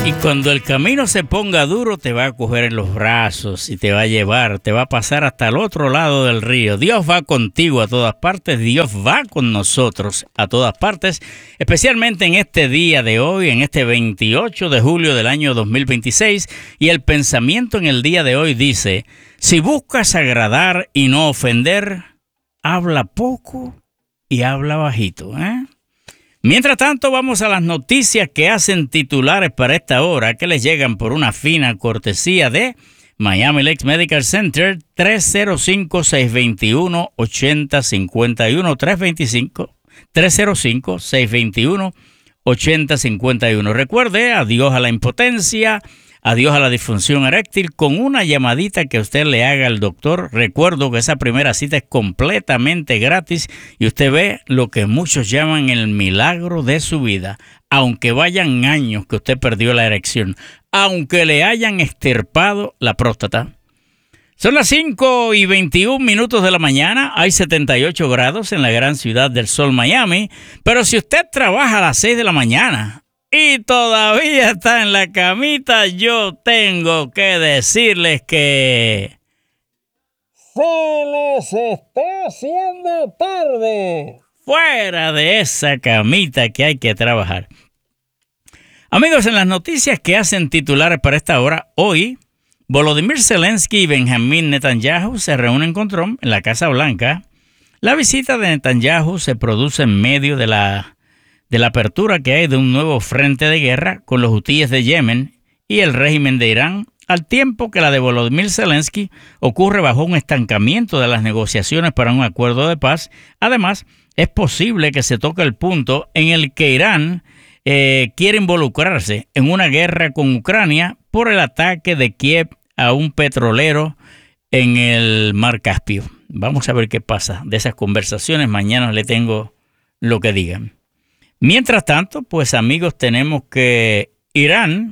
Y cuando el camino se ponga duro, te va a coger en los brazos y te va a llevar, te va a pasar hasta el otro lado del río. Dios va contigo a todas partes, Dios va con nosotros a todas partes, especialmente en este día de hoy, en este 28 de julio del año 2026. Y el pensamiento en el día de hoy dice: si buscas agradar y no ofender, habla poco y habla bajito, Mientras tanto, vamos a las noticias que hacen titulares para esta hora, que les llegan por una fina cortesía de Miami Lakes Medical Center, 305-621-8051, 305-621-8051. Recuerde, adiós a la impotencia, adiós a la disfunción eréctil. Con una llamadita que usted le haga al doctor, recuerdo que esa primera cita es completamente gratis y usted ve lo que muchos llaman el milagro de su vida. Aunque vayan años que usted perdió la erección, aunque le hayan extirpado la próstata. Son las 5:21 de la mañana, hay 78 grados en la gran ciudad del sol, Miami, pero si usted trabaja a las 6 de la mañana y todavía está en la camita, yo tengo que decirles que se les está haciendo tarde. Fuera de esa camita que hay que trabajar. Amigos, en las noticias que hacen titulares para esta hora, hoy Volodymyr Zelensky y Benjamin Netanyahu se reúnen con Trump en la Casa Blanca. La visita de Netanyahu se produce en medio de la apertura que hay de un nuevo frente de guerra con los hutíes de Yemen y el régimen de Irán, al tiempo que la de Volodymyr Zelensky ocurre bajo un estancamiento de las negociaciones para un acuerdo de paz. Además, es posible que se toque el punto en el que Irán quiere involucrarse en una guerra con Ucrania por el ataque de Kiev a un petrolero en el Mar Caspio. Vamos a ver qué pasa de esas conversaciones. Mañana le tengo lo que digan. Mientras tanto, pues amigos, tenemos que Irán,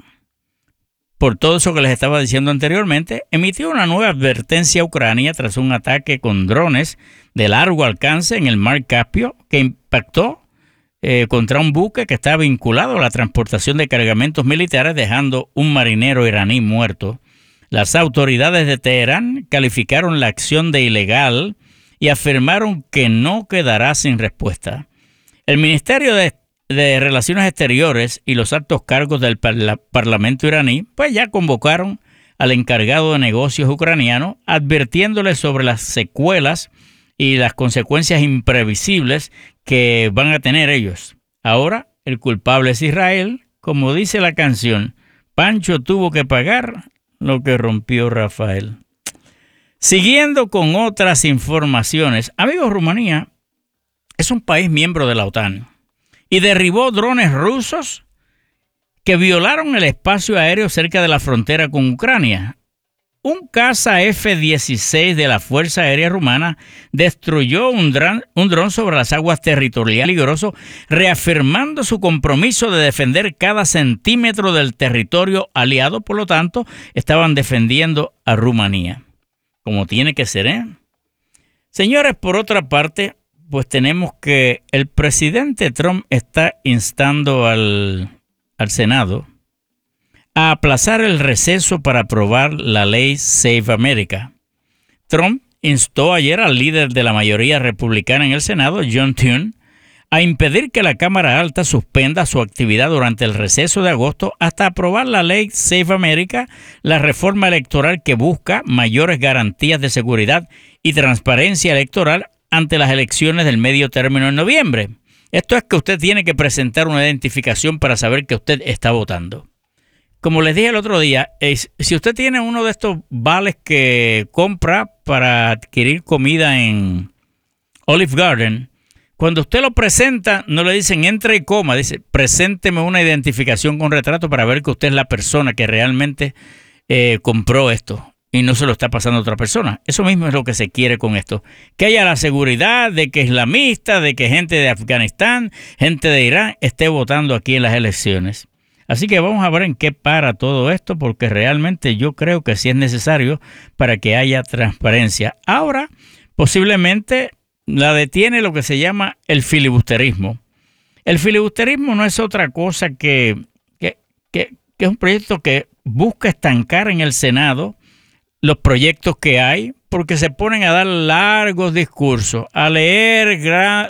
por todo eso que les estaba diciendo anteriormente, emitió una nueva advertencia a Ucrania tras un ataque con drones de largo alcance en el Mar Caspio que impactó contra un buque que está vinculado a la transportación de cargamentos militares, dejando un marinero iraní muerto. Las autoridades de Teherán calificaron la acción de ilegal y afirmaron que no quedará sin respuesta. El Ministerio de Relaciones Exteriores y los altos cargos del Parlamento iraní pues ya convocaron al encargado de negocios ucraniano, advirtiéndole sobre las secuelas y las consecuencias imprevisibles que van a tener ellos. Ahora el culpable es Israel. Como dice la canción, Pancho tuvo que pagar lo que rompió Rafael. Siguiendo con otras informaciones, amigos, Rumanía es un país miembro de la OTAN y derribó drones rusos que violaron el espacio aéreo cerca de la frontera con Ucrania. Un caza F-16 de la Fuerza Aérea Rumana destruyó un dron sobre las aguas territoriales peligroso, reafirmando su compromiso de defender cada centímetro del territorio aliado. Por lo tanto, estaban defendiendo a Rumanía, como tiene que ser, Señores, por otra parte, pues tenemos que el presidente Trump está instando al Senado a aplazar el receso para aprobar la ley Save America. Trump instó ayer al líder de la mayoría republicana en el Senado, John Thune, a impedir que la Cámara Alta suspenda su actividad durante el receso de agosto hasta aprobar la ley Save America, la reforma electoral que busca mayores garantías de seguridad y transparencia electoral ante las elecciones del medio término en noviembre. Esto es que usted tiene que presentar una identificación para saber que usted está votando. Como les dije el otro día, si usted tiene uno de estos vales que compra para adquirir comida en Olive Garden, cuando usted lo presenta, no le dicen entre y coma, dice presénteme una identificación con retrato para ver que usted es la persona que realmente compró esto y no se lo está pasando a otra persona. Eso mismo es lo que se quiere con esto. Que haya la seguridad de que islamistas, de que gente de Afganistán, gente de Irán esté votando aquí en las elecciones. Así que vamos a ver en qué para todo esto, porque realmente yo creo que sí es necesario para que haya transparencia. Ahora, posiblemente la detiene lo que se llama el filibusterismo. El filibusterismo no es otra cosa que que es un proyecto que busca estancar en el Senado los proyectos que hay, porque se ponen a dar largos discursos, a leer